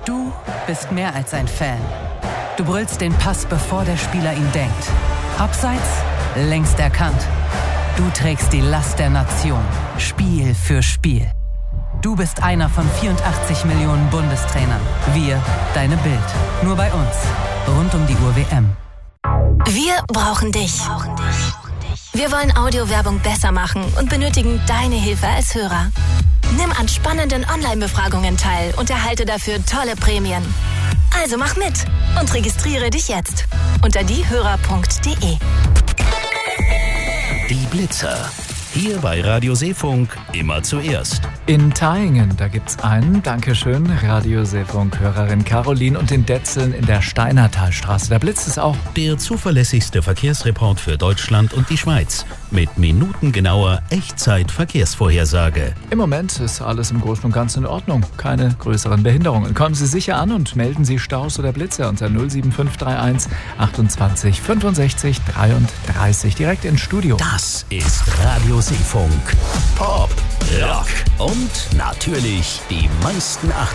Du bist mehr als ein Fan. Du brüllst den Pass, bevor der Spieler ihn denkt. Abseits, längst erkannt. Du trägst die Last der Nation, Spiel für Spiel. Du bist einer von 84 Millionen Bundestrainern. Wir, deine Bild. Nur bei uns. Rund um die Uhr WM. Wir brauchen dich. Wir wollen Audiowerbung besser machen und benötigen deine Hilfe als Hörer. Nimm an spannenden Online-Befragungen teil und erhalte dafür tolle Prämien. Also mach mit und registriere dich jetzt unter diehörer.de. Die Blitzer. Hier bei Radio Seefunk immer zuerst. In Taingen, da gibt's einen, Dankeschön, Radio Seefunk-Hörerin Caroline, und in Detzeln in der Steinertalstraße. Da blitzt es auch. Der zuverlässigste Verkehrsreport für Deutschland und die Schweiz. Mit minutengenauer Echtzeit-Verkehrsvorhersage. Im Moment ist alles im Großen und Ganzen in Ordnung. Keine größeren Behinderungen. Kommen Sie sicher an und melden Sie Staus oder Blitze unter 07531 28 65 33 direkt ins Studio. Das ist Radio Seefunk. Pop, Rock und natürlich die meisten 80er.